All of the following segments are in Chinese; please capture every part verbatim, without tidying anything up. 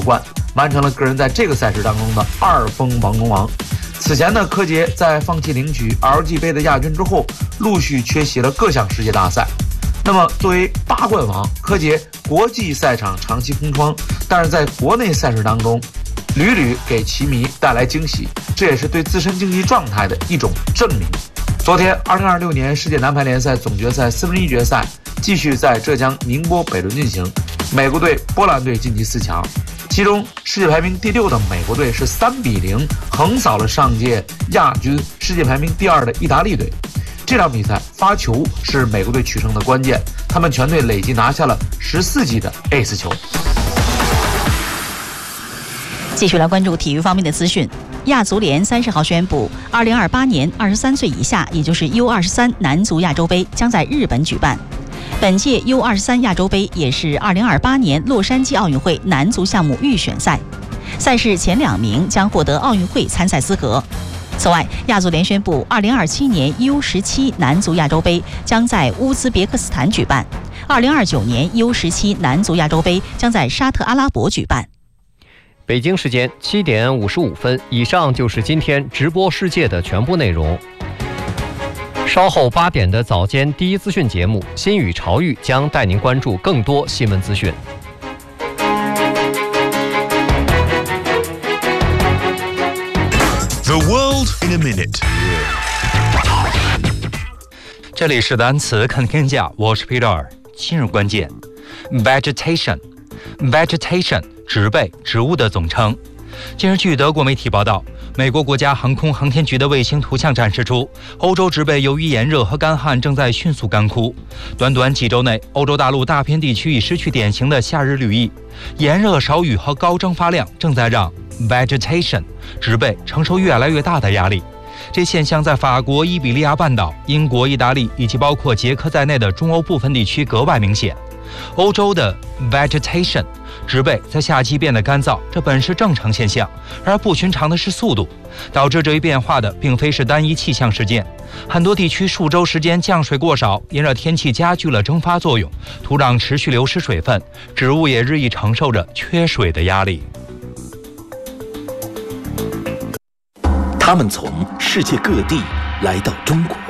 冠，完成了个人在这个赛事当中的二封王中王。此前呢，柯洁在放弃领取 L G 杯的亚军之后，陆续缺席了各项世界大赛。那么作为八冠王，柯洁国际赛场长期空窗，但是在国内赛事当中屡屡给棋迷带来惊喜，这也是对自身竞技状态的一种证明。昨天二零二六年世界男排联赛总决赛四分之一决赛继续在浙江宁波北仑进行，美国队波兰队晋级四强，其中世界排名第六的美国队是三比零横扫了上届亚军世界排名第二的意大利队。这场比赛发球是美国队取胜的关键，他们全队累计拿下了十四记的 ace 球。 继续来关注体育方面的资讯。亚足联三十号宣布，二零二八年二十三岁以下，也就是 U 二十三男足亚洲杯将在日本举办。本届 U 二十三亚洲杯也是二零二八年洛杉矶奥运会男足项目预选赛，赛事前两名将获得奥运会参赛资格。此外，亚足联宣布，二零二七年 U 十七男足亚洲杯将在乌兹别克斯坦举办，二零二九年 U 十七男足亚洲杯将在沙特阿拉伯举办。 北京时间七点五十五分，以上就是今天直播世界的全部内容。稍后八点的早间第一资讯节目《新语潮语》将带您关注更多新闻资讯。 The world in a minute。 这里是单词看天下，我是 Peter。今日关键 ，vegetation，vegetation。植被、植物的总称。近日，据德国媒体报道，美国国家航空航天局的卫星图像展示出，欧洲植被由于炎热和干旱正在迅速干枯。短短几周内，欧洲大陆大片地区已失去典型的夏日绿意，炎热、少雨和高蒸发量正在让 vegetation 植被承受越来越大的压力。这现象在法国伊比利亚半岛、英国、意大利以及包括捷克在内的中欧部分地区格外明显。欧洲的 vegetation 植被在夏季变得干燥，这本是正常现象，而不寻常的是速度。导致这一变化的并非是单一气象事件，很多地区数周时间降水过少，炎热天气加剧了蒸发作用，土壤持续流失水分，植物也日益承受着缺水的压力。 他们从世界各地来到中国。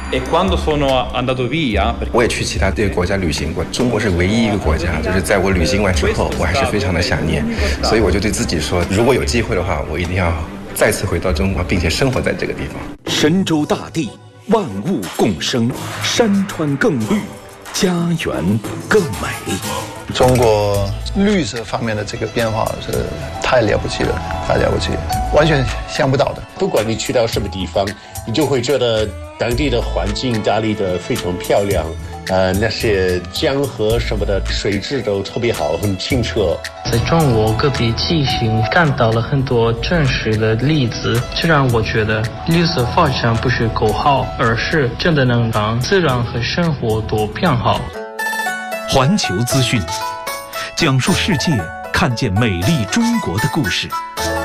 我也去其他这个国家旅行过，中国是唯一一个国家，就是在我旅行完之后，我还是非常的想念，所以我就对自己说，如果有机会的话，我一定要再次回到中国，并且生活在这个地方。 神州大地，万物共生，山川更绿，家园更美。 中国绿色方面的这个变化是太了不起了，太了不起了，完全想不到的。 不管你去到什么地方，你就会觉得当地的环境打理得非常漂亮，呃，那些江河什么的水质都特别好，很清澈。 在中国各地进行看到了很多真实的例子，这让我觉得绿色发展不是口号，而是真的能让自然和生活都变好。 环球资讯，讲述世界看见美丽中国的故事。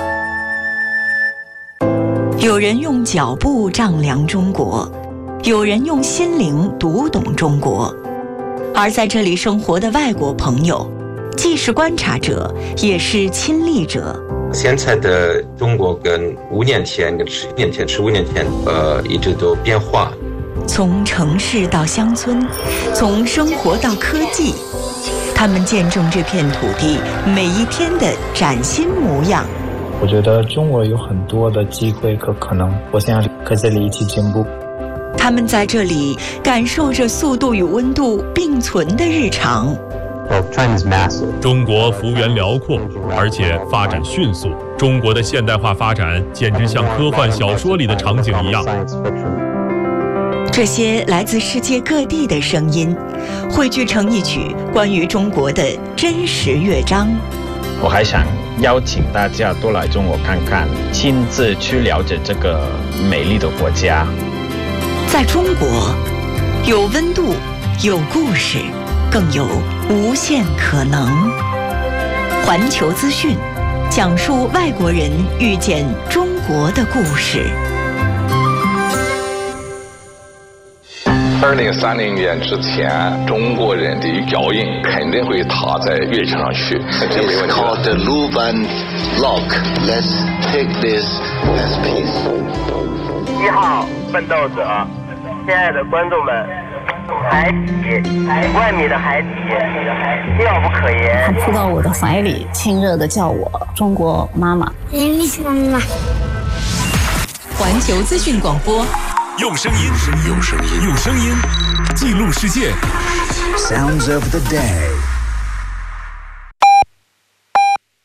有人用脚步丈量中国，有人用心灵读懂中国，而在这里生活的外国朋友，既是观察者，也是亲历者。 现在的中国跟五年前、跟十年前、十五年前，呃，一直都变化。 从城市到乡村，从生活到科技，他们见证这片土地每一天的崭新模样。 我觉得中国有很多的机会和可能，我想和这里一起进步。 他们在这里感受着速度与温度并存的日常。 中国幅员辽阔，而且发展迅速。中国的现代化发展简直像科幻小说里的场景一样。 这些来自世界各地的声音，汇聚成一曲关于中国的真实乐章。 我还想邀请大家多来中国看看，亲自去了解这个美丽的国家。 在中国，有温度，有故事，更有无限可能。环球资讯，讲述外国人遇见中国的故事。 二零三零年之前，中国人的脚印肯定会踏在月球上去，这没问题。It's called the Luban Lock. Let's take this as peace. 一号奋斗者，亲爱的观众们，海底，万米的海底，妙不可言。 他扑到我的怀里，亲热地叫我中国妈妈。妈妈。 环球资讯广播， 用声音，用声音，用声音记录世界。 Sounds of the day。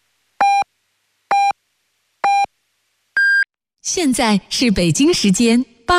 现在是北京时间